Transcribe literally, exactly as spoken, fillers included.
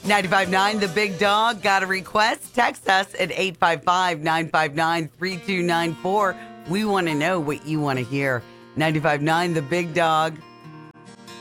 ninety-five nine The Big Dog. Got a request? Text us at eight five five, nine five nine, three two nine four. We want to know what you want to hear. ninety-five nine The Big Dog.